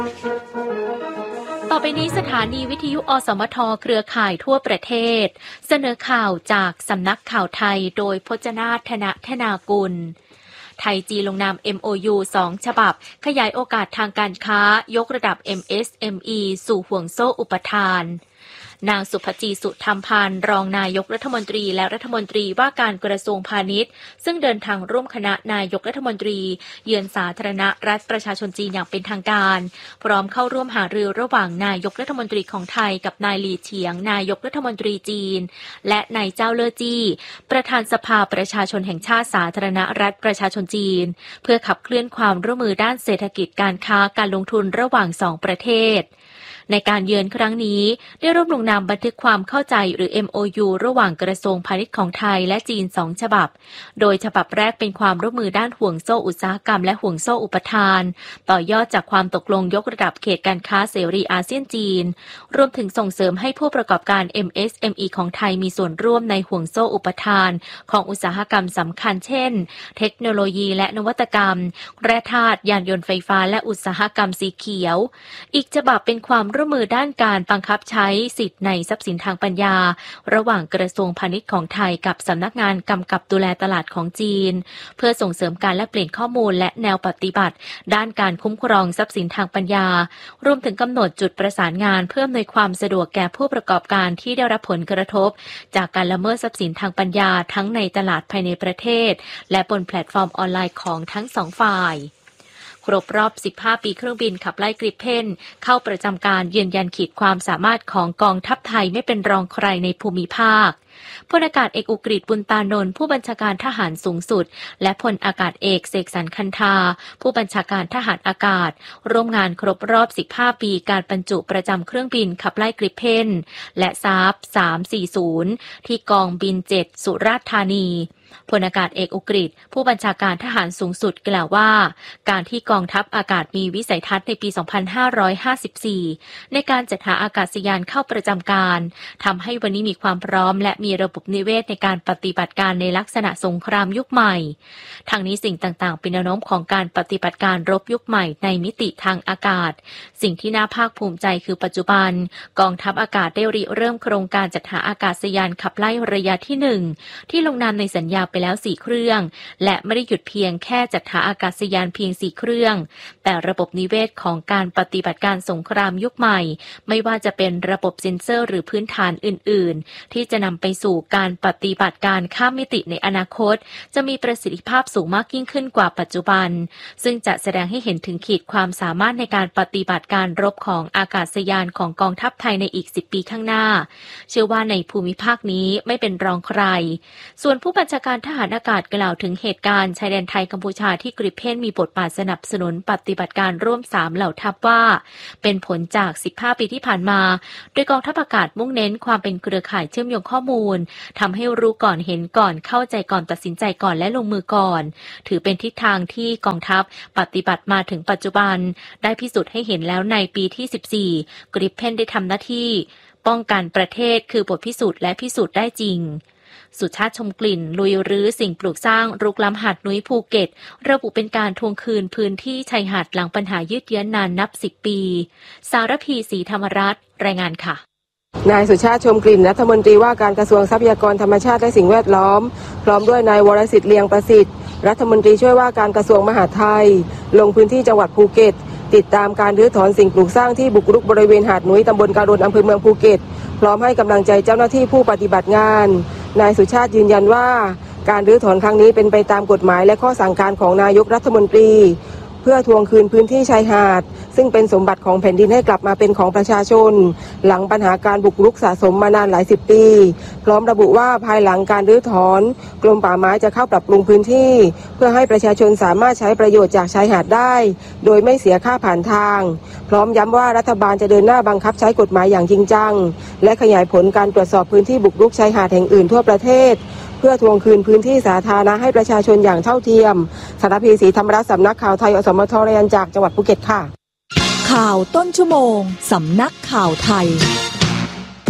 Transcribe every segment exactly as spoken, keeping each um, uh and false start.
ต่อไปนี้สถานีวิทยุอสมทเครือข่ายทั่วประเทศเสนอข่าวจากสำนักข่าวไทยโดยพจนาถ ธนธนากุลไทยจีนลงนาม เอ็ม โอ ยู สอง ฉบับขยายโอกาสทางการค้ายกระดับ เอ็ม เอส เอ็ม อี สู่ห่วงโซ่อุปทานนางสุภจีสุธรรมพันธ์รองนายกรัฐมนตรีและรัฐมนตรีว่าการกระทรวงพาณิชย์ซึ่งเดินทางร่วมคณะนายกรัฐมนตรีเยือนสาธารณรัฐประชาชนจีนอย่างเป็นทางการพร้อมเข้าร่วมหารือระหว่างนายกรัฐมนตรีของไทยกับนายหลี่เฉียงนายกรัฐมนตรีจีนและนายเจ้าเล่อจี้ประธานสภาประชาชนแห่งชาติสาธารณรัฐประชาชนจีนเพื่อขับเคลื่อนความร่วมมือด้านเศรษฐกิจการค้าการลงทุนระหว่างสองประเทศในการเยือนครั้งนี้ได้ร่วมลงนามบันทึกความเข้าใจหรือ เอ็ม โอ ยู ระหว่างกระทรวงพาณิชย์ของไทยและจีนสองฉบับโดยฉบับแรกเป็นความร่วมมือด้านห่วงโซ่อุตสาหกรรมและห่วงโซ่อุปทานต่อยอดจากความตกลงยกระดับเขตการค้าเสรีอาเซียนจีนรวมถึงส่งเสริมให้ผู้ประกอบการ เอ็ม เอส เอ็ม อี ของไทยมีส่วนร่วมในห่วงโซ่อุปทานของอุตสาหกรรมสำคัญเช่นเทคโนโลยีและนวัตกรรมแร่ธาตุยานยนต์ไฟฟ้าและอุตสาหกรรมสีเขียวอีกฉบับเป็นความร่วมมือด้านการบังคับใช้สิทธิในทรัพย์สินทางปัญญาระหว่างกระทรวงพาณิชย์ของไทยกับสำนักงานกำกับดูแลตลาดของจีนเพื่อส่งเสริมการแลกเปลี่ยนข้อมูลและแนวปฏิบัติด้านการคุ้มครองทรัพย์สินทางปัญญารวมถึงกำหนดจุดประสานงานเพื่ออำนวยความสะดวกแก่ผู้ประกอบการที่ได้รับผลกระทบจากการละเมิดทรัพย์สินทางปัญญาทั้งในตลาดภายในประเทศและบนแพลตฟอร์มออนไลน์ของทั้งสองฝ่ายครบรอบสิบห้าปีเครื่องบินขับไล่กริปเพนเข้าประจำการยืนยันขีดความสามารถของกองทัพไทยไม่เป็นรองใครในภูมิภาคพลอากาศเอกอุกฤษบุญตานนท์ผู้บัญชาการทหารสูงสุดและพลอากาศเอกเสกสรรคันธาผู้บัญชาการทหารอากาศร่วมงานครบรอบสิบห้าปีการบรรจุประจำเครื่องบินขับไล่กริปเพนและซาฟสามสี่ศูนย์ที่กองบินเจ็ดสุราษฎร์ธานีพลอากาศเอกอุกฤษผู้บัญชาการทหารสูงสุดกล่าวว่าการที่กองทัพอากาศมีวิสัยทัศน์ในปีสองพันห้าร้อยห้าสิบสี่ในการจัดหาอากาศยานเข้าประจำการทำให้วันนี้มีความพร้อมและมีระบบนิเวศในการปฏิบัติการในลักษณะสงครามยุคใหม่ทางนี้สิ่งต่างๆเป็นแนวโน้มของการปฏิบัติการรบยุคใหม่ในมิติทางอากาศสิ่งที่น่าภาคภูมิใจคือปัจจุบันกองทัพอากาศได้ริเริ่มโครงการจัดหาอากาศยานขับไล่ระยะที่หนึ่งที่ลงนามในสัญญาไปแล้วสี่เครื่องและไม่ได้หยุดเพียงแค่จัดหาอากาศยานเพียงสี่เครื่องแต่ระบบนิเวศของการปฏิบัติการสงครามยุคใหม่ไม่ว่าจะเป็นระบบเซ็นเซอร์หรือพื้นฐานอื่นๆที่จะนำไปสู่การปฏิบัติการข้ามมิติในอนาคตจะมีประสิทธิภาพสูงมากยิ่งขึ้นกว่าปัจจุบันซึ่งจะแสดงให้เห็นถึงขีดความสามารถในการปฏิบัติการรบของอากาศยานของกองทัพไทยในอีกสิบปีข้างหน้าเชื่อว่าในภูมิภาคนี้ไม่เป็นรองใครส่วนผู้บัญชาการทหารอากาศกล่าวถึงเหตุการณ์ชายแดนไทยกัมพูชาที่กริปเพนมีบทบาทสนับสนุนปฏิบัติการร่วมสามเหล่าทัพว่าเป็นผลจากสิบห้าปีที่ผ่านมาโดยกองทัพอากาศมุ่งเน้นความเป็นเครือข่ายเชื่อมโยงข้อมูลทำให้รู้ก่อนเห็นก่อนเข้าใจก่อนตัดสินใจก่อนและลงมือก่อนถือเป็นทิศทางที่กองทัพปฏิบัติมาถึงปัจจุบันได้พิสูจน์ให้เห็นแล้วในปีที่สิบสี่กริปเพนได้ทำหน้าที่ป้องกันประเทศคือบทพิสูจน์และพิสูจน์ได้จริงสุชาติชมกลิ่นลุยรื้อสิ่งปลูกสร้างรุกล้ำหาดนุ้ยภูเก็ตระบุเป็นการทวงคืนพื้นที่ชายหาดหลังปัญหายืดเยื้อนนานนับสิบปีสารพีศรีธรรมรัตน์รายงานค่ะนายสุชาติชมกลิ่นรัฐมนตรีว่าการกระทรวงทรัพยากรธรรมชาติและสิ่งแวดล้อมพร้อมด้วยนายวรสิทธิ์เลียงประสิทธิ์รัฐมนตรีช่วยว่าการกระทรวงมหาดไทยลงพื้นที่จังหวัดภูเก็ตติดตามการรื้อถอนสิ่งปลูกสร้างที่บุกรุกบริเวณหาดนุ้ยตำบลการนอำเภอเมืองภูเก็ตพร้อมให้กำลังใจเจ้าหน้าที่ผู้ปฏิบัติงานนายสุชาติยืนยันว่าการรื้อถอนครั้งนี้เป็นไปตามกฎหมายและข้อสั่งการของนายกรัฐมนตรีเพื่อทวงคืนพื้นที่ชายหาดซึ่งเป็นสมบัติของแผ่นดินให้กลับมาเป็นของประชาชนหลังปัญหาการบุกรุกสะสมมานานหลายสิบปีพร้อมระบุว่าภายหลังการรื้อถอนกรมป่าไม้จะเข้าปรับปรุงพื้นที่เพื่อให้ประชาชนสามารถใช้ประโยชน์จากชายหาดได้โดยไม่เสียค่าผ่านทางพร้อมย้ำว่ารัฐบาลจะเดินหน้าบังคับใช้กฎหมายอย่างจริงจังและขยายผลการตรวจสอบพื้นที่บุกรุกชายหาดแห่งอื่นทั่วประเทศเพื่อทวงคืนพื้นที่สาธารณะให้ประชาชนอย่างเท่าเทียมสารพีศรีธรรมรัตน์สำนักข่าวไทยอสมทรายงานจากจังหวัดภูเก็ตค่ะข่าวต้นชั่วโมงสำนักข่าวไทย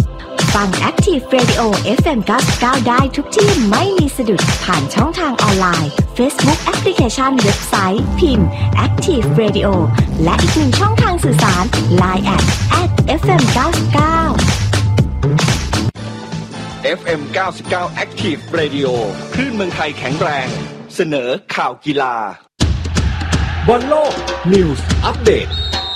ฟัง Active Radio เอฟ เอ็ม เก้าสิบเก้า ได้ทุกที่ไม่มีสะดุดผ่านช่องทางออนไลน์ Facebook Application เว็บไซต์ พิมพ์ Active Radio และอีกหนึ่งช่องทางสื่อสาร ไลน์ แอท แอท เอฟ เอ็ม เก้าสิบเก้าเอฟ เอ็ม เก้าสิบเก้า Active Radio คลื่นเมืองไทยแข็งแรงเสนอข่าวกีฬาบอลโลกนิวส์อัปเดต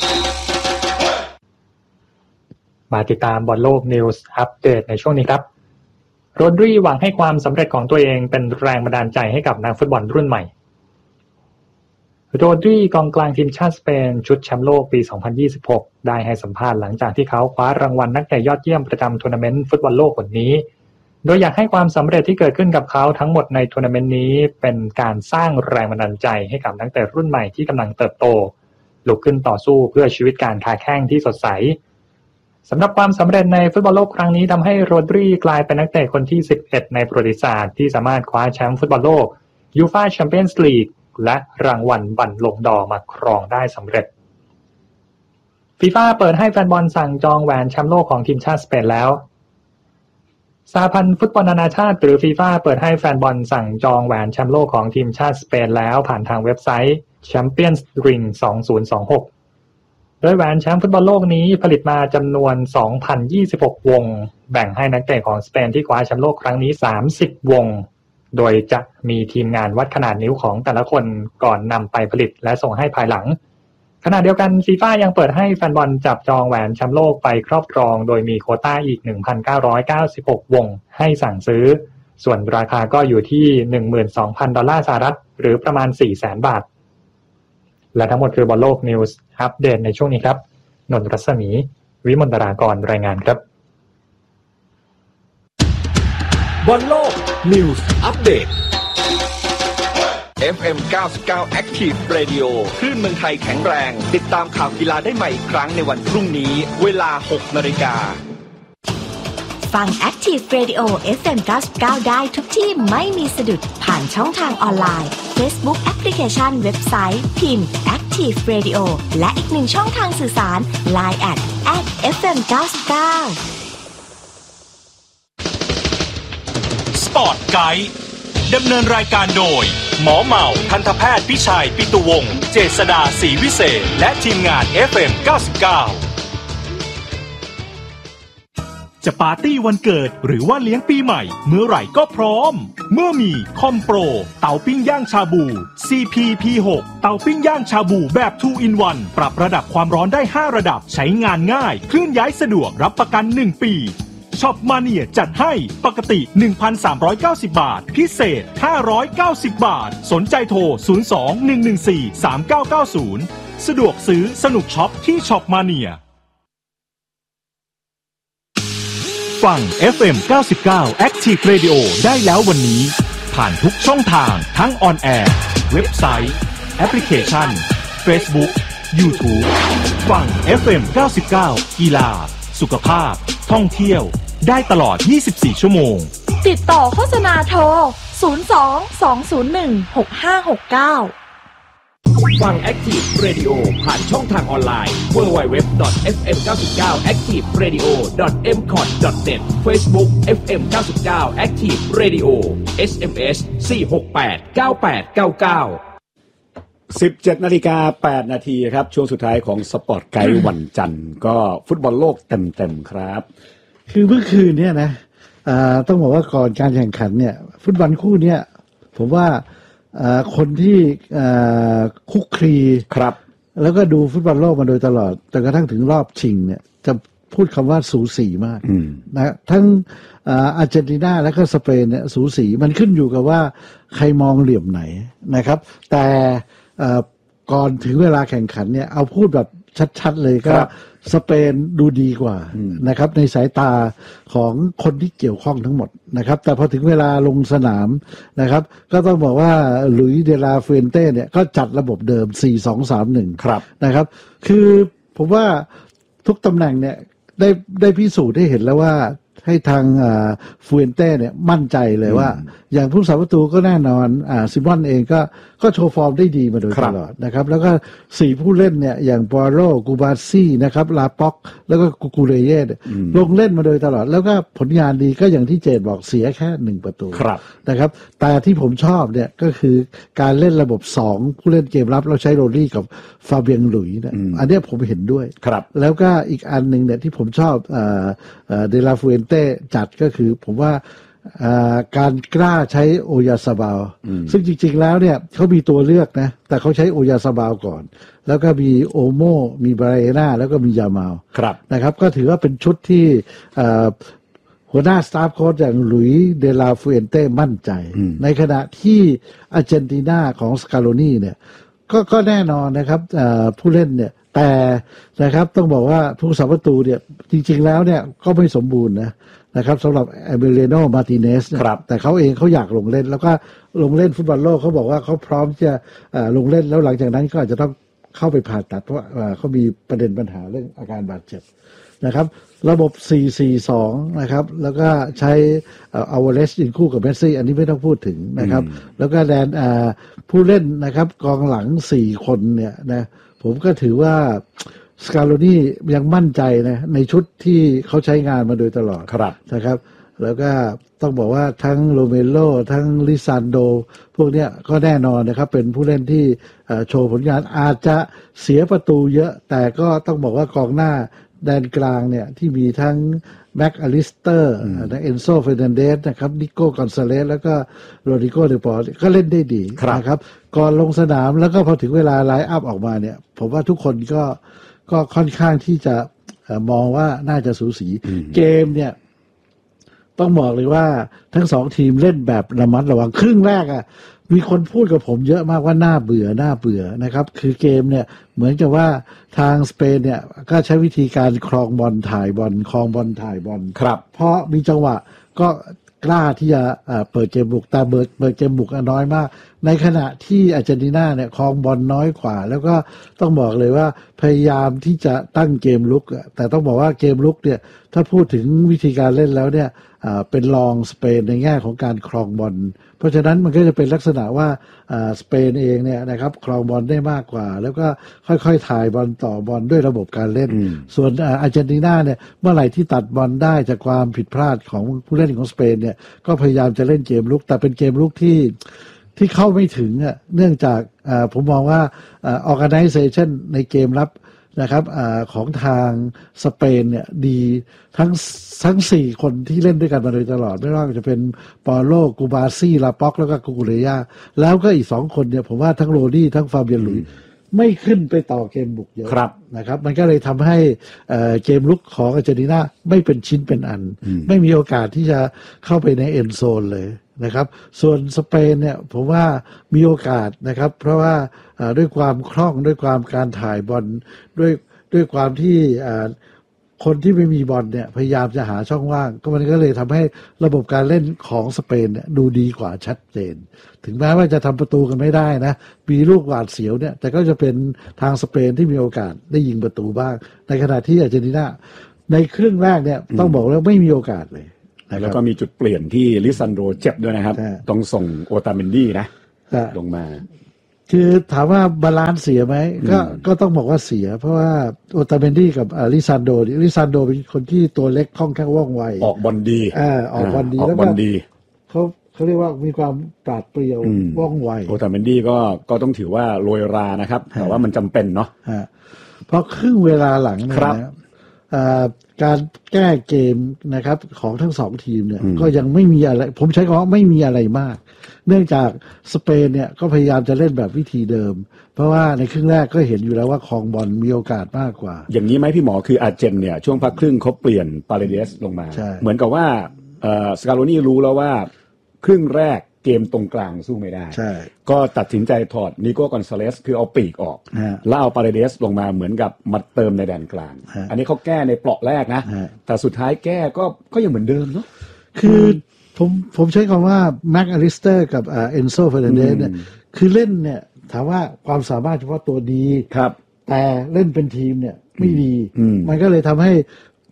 มาติดตามบอลโลกนิวส์อัปเดตในช่วงนี้ครับโรดรีหวังให้ความสำเร็จของตัวเองเป็นแรงบันดาลใจให้กับนักฟุตบอลรุ่นใหม่โรดรีกองกลางทีมชาติสเปนชุดแชมป์โลกปีสองพันยี่สิบหกได้ให้สัมภาษณ์หลังจากที่เขาคว้ารางวัลนักเตะยอดเยี่ยมประจำทัวร์นาเมนต์ฟุตบอลโลกวันนี้โดยอยากให้ความสำเร็จที่เกิดขึ้นกับเขาทั้งหมดในทัวร์นาเมนต์นี้เป็นการสร้างแรงบันดาลใจให้กับนักเตะรุ่นใหม่ที่กำลังเติบโตลุกขึ้นต่อสู้เพื่อชีวิตการค้าแข้งที่สดใสสำหรับความสำเร็จในฟุตบอลโลกครั้งนี้ทำให้โรดรีกลายเป็นนักเตะคนที่สิบเอ็ดในประวัติศาสตร์ที่สามารถคว้าแชมป์ฟุตบอลโลกยูฟ่าแชมเปี้ยนส์ลีกและรางวัลบัลลงดอร์มาครองได้สำเร็จฟีฟ่าเปิดให้แฟนบอลสั่งจองแหวนแชมป์โลกของทีมชาติสเปนแล้วสหพันธ์ฟุตบอลนานาชาติหรือฟีฟ่าเปิดให้แฟนบอลสั่งจองแหวนแชมป์โลกของทีมชาติสเปนแล้วผ่านทางเว็บไซต์ Champions Ring สองพันยี่สิบหกโดยแหวนแชมป์ฟุตบอลโลกนี้ผลิตมาจำนวน สองพันยี่สิบหก วงแบ่งให้นักเตะของสเปนที่คว้าแชมป์โลกครั้งนี้สามสิบวงโดยจะมีทีมงานวัดขนาดนิ้วของแต่ละคนก่อนนำไปผลิตและส่งให้ภายหลังขณะเดียวกันฟีฟ่ายังเปิดให้แฟนบอลจับจองแหวนแชมป์โลกไปครอบครองโดยมีโควต้าอีก หนึ่งพันเก้าร้อยเก้าสิบหก วงให้สั่งซื้อส่วนราคาก็อยู่ที่ หนึ่งหมื่นสองพัน ดอลลาร์สหรัฐหรือประมาณ สี่แสน บาทและทั้งหมดคือบอลโลกนิวส์อัปเดตในช่วงนี้ครับนนท์รัศมีวิมลตรากรรายงานครับบอลโลกนิวส์อัปเดต เอฟ เอ็ม เก้าสิบเก้า Active Radio คลื่นเมืองไทยแข็งแรงติดตามข่าวกีฬาได้ใหม่อีกครั้งในวันพรุ่งนี้เวลา หกนาฬิกาฟัง Active Radio เอฟ เอ็ม เก้าสิบเก้า ได้ทุกที่ไม่มีสะดุดผ่านช่องทางออนไลน์ Facebook Application เว็บไซต์พิมพ์ Active Radio และอีกหนึ่งช่องทางสื่อสาร ไลน์ แอท แอท เอฟ เอ็ม เก้าสิบเก้าสปอร์ตไกด์ดำเนินรายการโดยหมอเหมาทันตแพทย์พิชัยปิตุวงศ์เจษฎาศรีวิเศษและทีมงาน เอฟ เอ็ม เก้าสิบเก้าจะปาร์ตี้วันเกิดหรือว่าเลี้ยงปีใหม่เมื่อไหร่ก็พร้อมเมื่อมีคอมโปรเตาปิ้งย่างชาบู ซี พี พี หก เตาปิ้งย่างชาบูแบบ ทู อิน วัน ปรับระดับความร้อนได้ห้าระดับใช้งานง่ายเคลื่อนย้ายสะดวกรับประกันหนึ่งปีช็อปมาเนียจัดให้ปกติ หนึ่งพันสามร้อยเก้าสิบ บาทพิเศษห้าร้อยเก้าสิบบาทสนใจโทรศูนย์ สอง หนึ่ง หนึ่ง สี่ สาม เก้า เก้า ศูนย์สะดวกซื้อสนุกช็อปที่ช็อปมาเนียฟัง เอฟ เอ็ม เก้าสิบเก้า Active Radio ได้แล้ววันนี้ผ่านทุกช่องทางทั้งออนแอร์เว็บไซต์แอปพลิเคชัน Facebook YouTube ฟัง เอฟ เอ็ม เก้าสิบเก้า กีฬาสุขภาพท่องเที่ยวได้ตลอดยี่สิบสี่ชั่วโมงติดต่อโฆษณาโทรศูนย์ สอง สอง ศูนย์ หนึ่ง หก ห้า หก เก้าฟัง Active Radio ผ่านช่องทางออนไลน์ ดับเบิลยู ดับเบิลยู ดับเบิลยู ดอท เอฟ เอ็ม เก้าสิบเก้า แอคทีฟเรดิโอ ดอท เอ็ม คอท ดอท เน็ต Facebook เอฟ เอ็ม เก้าสิบเก้า Active Radio เอส เอ็ม เอส สี่ หก แปด เก้า แปด เก้า เก้าสิบเจ็ดนาฬิกาแปดนาทีครับช่วงสุดท้ายของสปอร์ตไกด์วันจันทร์ก็ฟุตบอลโลกเต็มๆครับคือเมื่อคืนเนี่ยนะต้องบอกว่าก่อนการแข่งขันเนี่ยฟุตบอลคู่เนี้ยผมว่าคนที่คุกคลีครับแล้วก็ดูฟุตบอลโลกมาโดยตลอดจนกระทั่งถึงรอบชิงเนี่ยจะพูดคำว่าสูสีมากนะทั้งอาร์เจนตินาและก็สเปนเนี่ยสูสีมันขึ้นอยู่กับว่าใครมองเหลี่ยมไหนนะครับแต่ก่อนถึงเวลาแข่งขันเนี่ยเอาพูดแบบชัดๆเลยก็สเปนดูดีกว่านะครับในสายตาของคนที่เกี่ยวข้องทั้งหมดนะครับแต่พอถึงเวลาลงสนามนะครับก็ต้องบอกว่าหลุยส์เดลาเฟนเต้เนี่ยก็จัดระบบเดิม สี่ สอง สาม หนึ่งครับนะครับคือผมว่าทุกตำแหน่งเนี่ยได้ได้พิสูจน์ให้เห็นแล้วว่าให้ทางฟูเอนเต้เนี่ยมั่นใจเลยว่าอย่างผู้สาประตูก็แน่นอนอ่าซิมอนเองก็ก็โชว์ฟอร์มได้ดีมาโดยตลอดนะครับแล้วก็สี่ผู้เล่นเนี่ยอย่างปอโรกูบาซี่นะครับลาป็อกแล้วก็กูกูเรเย่ลงเล่นมาโดยตลอดแล้วก็ผลงานดีก็อย่างที่เจดบอกเสียแค่หนึ่งประตูนะครับแต่ที่ผมชอบเนี่ยก็คือการเล่นระบบสองผู้เล่นเกมรับเราใช้โรลี่กับฟาเบียงหลุยส์เนี่ยอันนี้ผมเห็นด้วยแล้วก็อีกอันหนึ่งเนี่ยที่ผมชอบเดลาฟูเอนเต้จัดก็คือผมว่าการกล้าใช้โอยาซาบาลซึ่งจริงๆแล้วเนี่ยเขามีตัวเลือกนะแต่เขาใช้โอยาซาบาลก่อนแล้วก็มีโอโมมีบราเอน่าแล้วก็มียามาลนะครับก็ถือว่าเป็นชุดที่หัวหน้าสตาฟโค้ชอย่างหลุยส์เดลาฟูเอนเต้มั่นใจในขณะที่อาร์เจนตินาของสกาโลนีเนี่ยก็ก็แน่นอนนะครับผู้เล่นเนี่ยแต่นะครับต้องบอกว่าผู้สาประตูเนี่ยจริงๆแล้วเนี่ยก็ไม่สมบูรณ์นะนะครับสำหรับเอเมเรโนมาร์ติเนสแต่เขาเองเขาอยากลงเล่นแล้วก็ลงเล่นฟุตบอลโลกเขาบอกว่าเขาพร้อมจะลงเล่นแล้วหลังจากนั้นก็อาจจะต้องเข้าไปผ่าตัดเพราะเขามีประเด็นปัญหาเรื่องอาการบาดเจ็บนะครับระบบ สี่ สี่ สอง นะครับแล้วก็ใช้อัลวาเรสยิงคู่กับเมสซี่อันนี้ไม่ต้องพูดถึงนะครับแล้วก็แดนผู้เล่นนะครับกองหลังสี่คนเนี่ยนะผมก็ถือว่าสกาโลนี่ยังมั่นใจนะในชุดที่เขาใช้งานมาโดยตลอดนะครับแล้วก็ต้องบอกว่าทั้งโรเมโลทั้งลิซานโดพวกเนี้ยก็แน่นอนนะครับเป็นผู้เล่นที่โชว์ผลงานอาจจะเสียประตูเยอะแต่ก็ต้องบอกว่ากองหน้าแดนกลางเนี่ยที่มีทั้งแม็กอลิสเตอร์เอนโซเฟอร์นันเดสนะครับนิโก้กอนซาเลสแล้วก็โรดิโก้เดปอร์ก็เล่นได้ดีนะครับก่อนลงสนามแล้วก็พอถึงเวลาไลน์อัพออกมาเนี่ยผมว่าทุกคนก็ก็ค่อนข้างที่จะมองว่าน่าจะสูสีเกมเนี่ยต้องบอกเลยว่าทั้งสองทีมเล่นแบบระมัดระวังครึ่งแรกอ่ะมีคนพูดกับผมเยอะมากว่าน่าเบื่อน่าเบื่อนะครับคือเกมเนี่ยเหมือนกับว่าทางสเปนเนี่ยก็ใช้วิธีการครองบอลถ่ายบอลครองบอลถ่ายบอลครับเพราะมีจังหวะก็กล้าที่จะเปิดเกมบุกแต่เปิดเปิดเกมบุกน้อยมากในขณะที่อาร์เจนตินาเนี่ยครองบอลน้อยกว่าแล้วก็ต้องบอกเลยว่าพยายามที่จะตั้งเกมลุกแต่ต้องบอกว่าเกมลุกเนี่ยถ้าพูดถึงวิธีการเล่นแล้วเนี่ยเป็นรองสเปนในแง่ของการครองบอลเพราะฉะนั้นมันก็จะเป็นลักษณะว่าสเปนเองเนี่ยนะครับครองบอลได้มากกว่าแล้วก็ค่อยๆถ่ายบอลต่อบอลด้วยระบบการเล่นส่วนอาร์เจนตินาเนี่ยเมื่อไหร่ที่ตัดบอลได้จากความผิดพลาดของผู้เล่นของสเปนเนี่ยก็พยายามจะเล่นเกมลุกแต่เป็นเกมลุกที่ที่เข้าไม่ถึงอ่ะเนื่องจากผมมองว่า organization ในเกมรับนะครับอของทางสเปนเนี่ยดีทั้งทั้งสี่คนที่เล่นด้วยกันมาโดยตลอดไม่ว่าจะเป็นปอโลกูบาซี่ลาป็อกแล้วก็กูกูเรย่าแล้วก็อีกสองคนเนี่ยผมว่าทั้งโรดี้ทั้งฟาเบียนหลุยไม่ขึ้นไปต่อเกมบุกเยอะนะครับมันก็เลยทำให้เกมลุกของอาร์เจนตินาไม่เป็นชิ้นเป็นอันไม่มีโอกาสที่จะเข้าไปในเอ็นโซนเลยนะครับส่วนสเปนเนี่ยผมว่ามีโอกาสนะครับเพราะว่าด้วยความคล่องด้วยความการถ่ายบอลด้วยด้วยความที่คนที่ไม่มีบอลเนี่ยพยายามจะหาช่องว่างก็มันก็เลยทำให้ระบบการเล่นของสเปนเนี่ยดูดีกว่าชัดเจนถึงแม้ว่าจะทำประตูกันไม่ได้นะมีลูกหวาดเสียวเนี่ยแต่ก็จะเป็นทางสเปนที่มีโอกาสได้ยิงประตูบ้างในขณะที่อาร์เจนตินาในครึ่งแรกเนี่ยต้องบอกแล้วไม่มีโอกาสเลยแล้วก็มีจุดเปลี่ยนที่ลิซันโดเจ็บด้วยนะครับต้องส่งโอตาเมนดี้นะลงมาคือถามว่าบาลานซ์เสียไหมก็ก็ต้องบอกว่าเสียเพราะว่าโอตาเมนดี้กับลิซันโดลิซันโดเป็นคนที่ตัวเล็กคล่องแคล่วว่องไวออกบอลดีอ่าออกบอลดีแล้วก็เขาเขาเรียกว่ามีความปราดเปรียวว่องไวโอตาเมนดี้ก็ก็ต้องถือว่าโรยรานะครับแต่ว่ามันจำเป็นเนาะเพราะครึ่งเวลาหลังนะการแก้เกมนะครับของทั้งสองทีมเนี่ยก็ยังไม่มีอะไรผมใช้คำว่าไม่มีอะไรมากเนื่องจากสเปนเนี่ยก็พยายามจะเล่นแบบวิธีเดิมเพราะว่าในครึ่งแรกก็เห็นอยู่แล้วว่าครองบอลมีโอกาสมากกว่าอย่างนี้ไหมพี่หมอคืออาร์เจนเนี่ยช่วงพักครึ่งเขาเปลี่ยนปาเรเดสลงมาเหมือนกับว่าสกาโลนี่รู้แล้วว่าครึ่งแรกเกมตรงกลางสู้ไม่ได้ก็ตัดสินใจถอดนิโก้กอนซาเลสคือเอาปีกออกแล้วเอาปาเรเดสลงมาเหมือนกับมาเติมในแดนกลางอันนี้เขาแก้ในเปราะแรกนะแต่สุดท้ายแก้ก็ก็ยังเหมือนเดิมเนาะคือผมผมใช้คำว่าแม็กอลิสเตอร์กับเอ็นโซเฟอร์นันเดสเนี่ยคือเล่นเนี่ยถามว่าความสามารถเฉพาะตัวดีครับแต่เล่นเป็นทีมเนี่ยไม่ดีมันก็เลยทำให้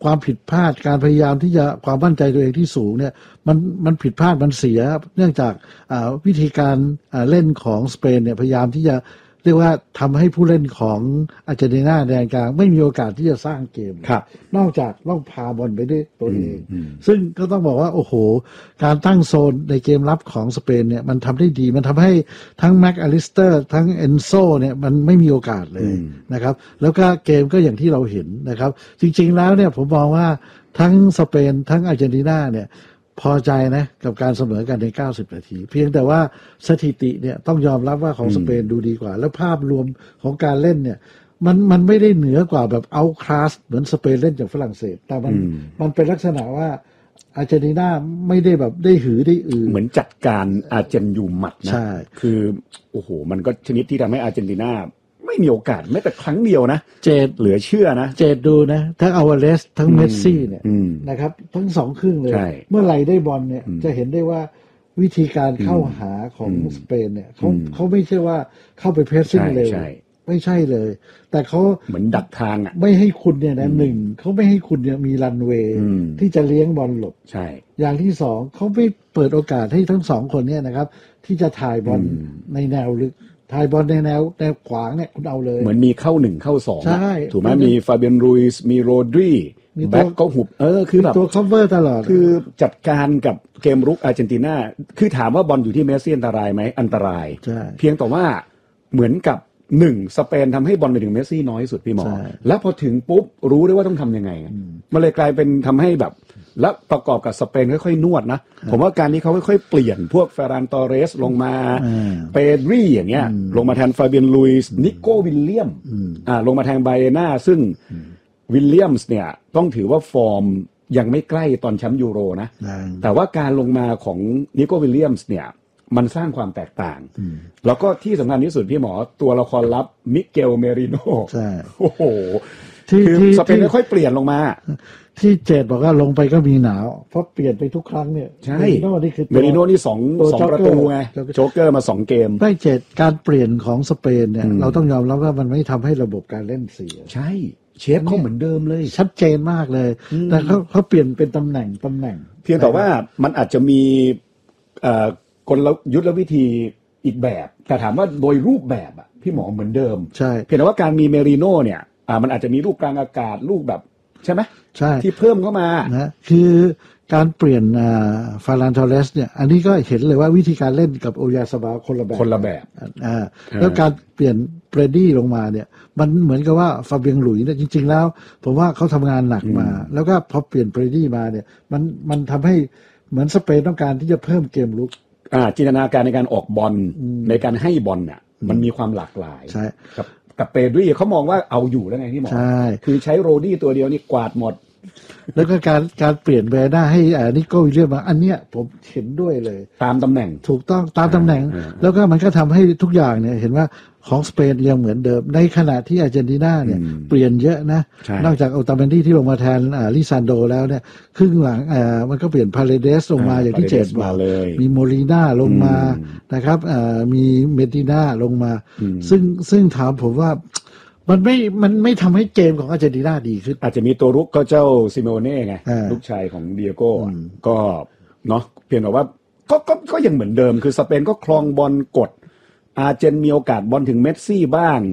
ความผิดพลาดการพยายามที่จะความมั่นใจตัวเองที่สูงเนี่ยมันมันผิดพลาดมันเสียเนื่องจากวิธีการเล่นของสเปนเนี่ยพยายามที่จะเรียกว่าทำให้ผู้เล่นของอาร์เจนตินาแดนกลางไม่มีโอกาสที่จะสร้างเกมนอกจากต้องพาบอลไปด้วยตัวเองซึ่งก็ต้องบอกว่าโอ้โหการตั้งโซนในเกมรับของสเปนเนี่ยมันทำได้ดีมันทำให้ทั้งแม็กอลิสเตอร์ทั้งเอนโซเนี่ยมันไม่มีโอกาสเลยนะครับแล้วก็เกมก็อย่างที่เราเห็นนะครับจริงๆแล้วเนี่ยผมมองว่าทั้งสเปนทั้งอาร์เจนตินาเนี่ยพอใจนะกับการเสมอกันในเก้าสิบนาทีเพียงแต่ว่าสถิติเนี่ยต้องยอมรับว่าของสเปนดูดีกว่าแล้วภาพรวมของการเล่นเนี่ยมันมันไม่ได้เหนือกว่าแบบเอาคลาสเหมือนสเปนเล่นจากฝรั่งเศสแต่มันมันเป็นลักษณะว่าอาร์เจนตินาไม่ได้แบบได้หือได้อือเหมือนจัดการอาร์เจนอยู่หมัดนะคือโอ้โหมันก็ชนิดที่ทำให้อาร์เจนตินาไม่มีโอกาสแม้แต่ครั้งเดียวนะเจดเหลือเชื่อนะเจดดูนะทั้งอาวาเรสทั้งเมสซี่เนี่ยนะครับทั้งสองครึ่งเลยเมื่อไหร่ได้บอลเนี่ยจะเห็นได้ว่าวิธีการเข้าหาของสเปนเนี่ยเขาเขาไม่ใช่ว่าเข้าไปเพรสซิ่งเร็วไม่ใช่เลยแต่เขาเหมือนดักทางอ่ะไม่ให้คุณเนี่ยนะหนึ่งเขาไม่ให้คุณเนี่ยมีรันเวย์ที่จะเลี้ยงบอลหลบใช่อย่างที่สองเขาไม่เปิดโอกาสให้ทั้งสองคนเนี่ยนะครับที่จะถ่ายบอลในแนวลึกถ่ายบอลในแนวแนวขวางเนี่ยคุณเอาเลยเหมือนมีเข้าหนึ่งเข้าสองใช่ถูกไหมมีฟาเบียนรูอิสมีโรดรีแบ็คก็หุบเออคือแบบตัวคัฟเวอร์ตลอดคือจัดการกับเกมรุกอาร์เจนตินาคือถามว่าบอลอยู่ที่เมสซี่อันตรายไหมอันตรายเพียงแต่ว่าเหมือนกับหนึ่งสเปนทำให้บอลไปถึงเมสซี่น้อยที่สุดพี่หมอแล้วพอถึงปุ๊บรู้ได้ว่าต้องทำยังไงมันเลยกลายเป็นทำให้แบบแล้วประกอบกับสเปนค่อยๆนวดนะผมว่าการนี้เขาค่อยๆเปลี่ยนพวกเฟรานตอเรสลงมาเปดรี่อย่างเงี้ยลงมาแทนฟาเบียนลุยส์นิโก้วิลเลียมอ่าลงมาแทนไบเอน่าซึ่งวิลเลียมส์เนี่ยต้องถือว่าฟอร์มยังไม่ใกล้ตอนแชมป์ยูโรนะแต่ว่าการลงมาของนิโก้วิลเลียมส์เนี่ยมันสร้างความแตกต่างแล้วก็ที่สำคัญที่สุดพี่หมอตัวละครลับมิเกลเมริโน่ใช่โอ้โหคือสเปนค่อยๆเปลี่ยนลงมาที่เจดบอกว่าลงไปก็มีหนาวเพราะเปลี่ยนไปทุกครั้งเนี่ยใช่เมริโน่นี่คือเมริโน่นี่สองสองประตูไงโจ๊กเกอร์มาสองเกมไม่เจดการเปลี่ยนของสเปนเนี่ยเราต้องยอมรับว่ามันไม่ทำให้ระบบการเล่นเสียใช่เชฟเขาเหมือนเดิมเลยชัดเจนมากเลยแต่เขาเขาเปลี่ยนเป็นตำแหน่งตำแหน่งเพียงแต่ว่ามันอาจจะมีกลยุทธและวิธีอีกแบบแต่ถามว่าโดยรูปแบบอ่ะพี่หมอเหมือนเดิมใช่เพียงแต่ว่าการมีเมริโน่เนี่ยอ่ามันอาจจะมีลูกกลางอากาศลูกแบบใช่ไหมใช่ที่เพิ่มเข้ามานะคือการเปลี่ยนอ่าฟาร์ลานทอเรสเนี่ยอันนี้ก็เห็นเลยว่าวิธีการเล่นกับโอยาซาบาคนละแบบคนละแบบอ่าแล้วการเปลี่ยนเบรดี้ลงมาเนี่ยมันเหมือนกับว่าฟาเบียงหลุยเนี่ยจริงๆแล้วผมว่าเขาทำงานหนักมาแล้วก็พอเปลี่ยนเบรดี้มาเนี่ยมันมันทำให้เหมือนสเปนต้องการที่จะเพิ่มเกมลุกอ่าจินตนาการในการออกบอลในการให้บอลเนี่ยมันมีความหลากหลายใช่กับกับเปดรี่เขามองว่าเอาอยู่แล้วไงพี่หมอใช่คือใช้โรดี้ตัวเดียวนี่กวาดหมดแล้วก็การการเปลี่ยนแบร์หน้าให้อ่านิโก้วิลเลียมอันเนี้ยผมเห็นด้วยเลยตามตำแหน่งถูกต้องตามตำแหน่งแล้วก็มันก็ทำให้ทุกอย่างเนี่ยเห็นว่าของสเปนยังเหมือนเดิมในขณะที่อาร์เจนตินาเนี่ยเปลี่ยนเยอะนะนอกจากโอตาเมนดี้ที่ลงมาแทนอ่าลิซานโดแล้วเนี่ยครึ่งหลังอ่ามันก็เปลี่ยนพาเลเดสลงมาอย่างที่เจดบอกมีโมลีน่าลงมานะครับอ่ามีเมดิน่าลงมาซึ่งซึ่งถามผมว่ามันไม่มันไม่ทำให้เกมของอาร์เจนตินาดีขึ้นอาจจะมีตัวรุกก็เจ้าซิโมเน่ไงลูกชายของเดียโก้ก็เนาะเพียงแต่ว่าก็ก็ก็ยังเหมือนเดิมคือสเปนก็ครองบอลกดอาร์เจนมีโอกาสบอลถึงเมสซี่บ้าง